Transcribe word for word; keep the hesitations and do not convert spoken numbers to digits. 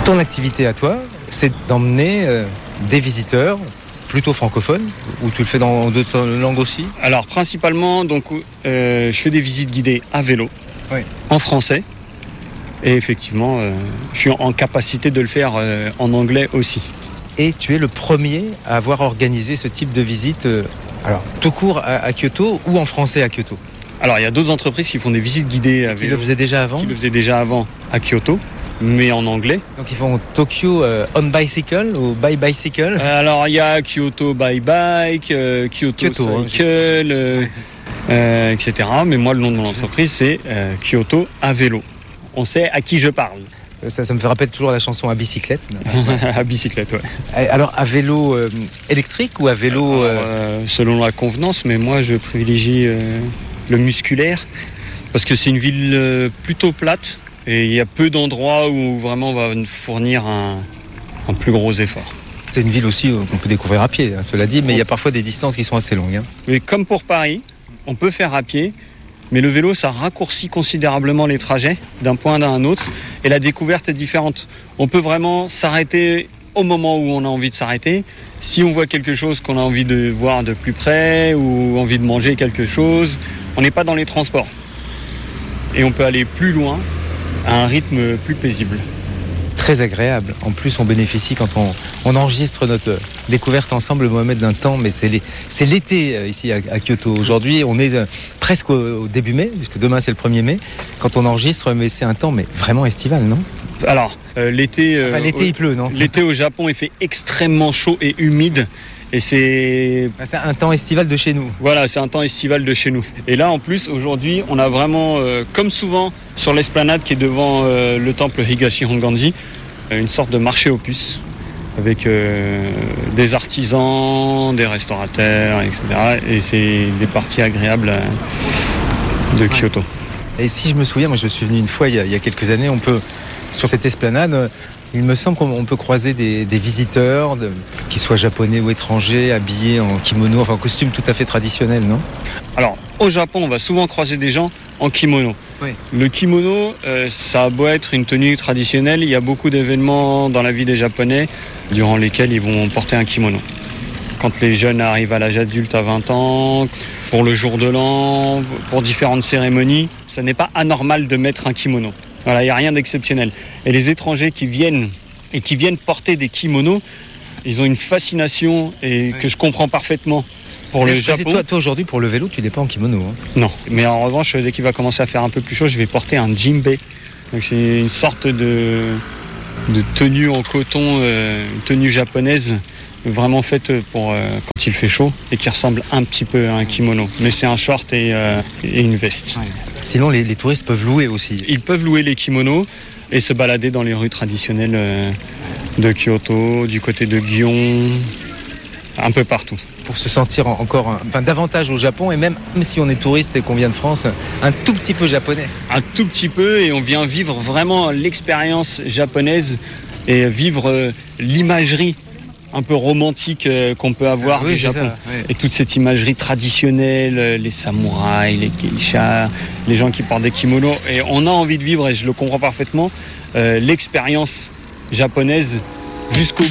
Ton activité à toi, c'est d'emmener euh, des visiteurs plutôt francophones, ou tu le fais dans d'autres langues aussi? Alors principalement, donc, euh, je fais des visites guidées à vélo, oui. en français. Et effectivement, euh, je suis en capacité de le faire euh, en anglais aussi. Et tu es le premier à avoir organisé ce type de visite, euh, alors tout court à, à Kyoto ou en français à Kyoto? Alors il y a d'autres entreprises qui font des visites guidées à vélo. Qui le faisaient déjà avant? Qui le faisaient déjà avant à Kyoto, mais en anglais. Donc ils font Tokyo euh, on bicycle ou by bicycle? euh, Alors il y a Kyoto by bike, euh, Kyoto, Kyoto cycle, euh, euh, et cetera. Mais moi le nom de mon entreprise c'est euh, Kyoto à vélo. On sait à qui je parle. Ça, ça me fait rappeler toujours la chanson à bicyclette. À bicyclette, ouais. Alors à vélo euh, électrique ou à vélo Alors, euh, selon la convenance, mais moi je privilégie euh, le musculaire parce que c'est une ville euh, plutôt plate et il y a peu d'endroits où vraiment on va fournir un, un plus gros effort. C'est une ville aussi euh, qu'on peut découvrir à pied, hein, cela dit, mais il y a parfois des distances qui sont assez longues. Hein. Mais comme pour Paris, on peut faire à pied. Mais le vélo, ça raccourcit considérablement les trajets d'un point à un autre et la découverte est différente. On peut vraiment s'arrêter au moment où on a envie de s'arrêter. Si on voit quelque chose qu'on a envie de voir de plus près ou envie de manger quelque chose, on n'est pas dans les transports. Et on peut aller plus loin à un rythme plus paisible. Très agréable. En plus, on bénéficie quand on, on enregistre notre découverte ensemble, Mohamed, d'un temps, mais c'est, les, c'est l'été ici à, à Kyoto. Aujourd'hui, on est presque au, au début mai, puisque demain c'est le premier mai, quand on enregistre, mais c'est un temps mais vraiment estival, non? Alors, euh, l'été, euh, enfin, l'été au, il pleut, non? L'été au Japon, il fait extrêmement chaud et humide. Et c'est... c'est un temps estival de chez nous. Voilà, c'est un temps estival de chez nous. Et là, en plus, aujourd'hui, on a vraiment, euh, comme souvent, sur l'esplanade qui est devant euh, le temple Higashi Honganji, une sorte de marché aux puces, avec euh, des artisans, des restaurateurs, et cetera. Et c'est des parties agréables euh, de Kyoto. Et si je me souviens, moi je suis venu une fois il y a, il y a quelques années, on peut, sur cette esplanade, il me semble qu'on peut croiser des, des visiteurs, de, qu'ils soient japonais ou étrangers, habillés en kimono, enfin en costume tout à fait traditionnel, non? Alors, au Japon, on va souvent croiser des gens en kimono. Oui. Le kimono, euh, ça a beau être une tenue traditionnelle, il y a beaucoup d'événements dans la vie des Japonais durant lesquels ils vont porter un kimono. Quand les jeunes arrivent à l'âge adulte à vingt ans, pour le jour de l'an, pour différentes cérémonies, ça n'est pas anormal de mettre un kimono. Voilà, il n'y a rien d'exceptionnel. Et les étrangers qui viennent et qui viennent porter des kimonos, ils ont une fascination et oui. que je comprends parfaitement pour mais le Japon. Toi, toi aujourd'hui pour le vélo, tu n'es pas en kimono. Hein. Non, mais en revanche, dès qu'il va commencer à faire un peu plus chaud, je vais porter un djembe. Donc c'est une sorte de, de tenue en coton, euh, une tenue japonaise, vraiment faite pour euh, quand il fait chaud et qui ressemble un petit peu à un kimono. Mais c'est un short et, euh, et une veste. Ouais. Sinon, les, les touristes peuvent louer aussi. Ils peuvent louer les kimonos et se balader dans les rues traditionnelles euh, de Kyoto, du côté de Gion, un peu partout. Pour se sentir encore, enfin davantage au Japon, et même, même si on est touriste et qu'on vient de France, un tout petit peu japonais. Un tout petit peu, et on vient vivre vraiment l'expérience japonaise et vivre euh, l'imagerie un peu romantique euh, qu'on peut avoir oui, du Japon. Ça, oui. Et toute cette imagerie traditionnelle, euh, les samouraïs, les geishas, les gens qui portent des kimonos. Et on a envie de vivre, et je le comprends parfaitement, euh, l'expérience japonaise jusqu'au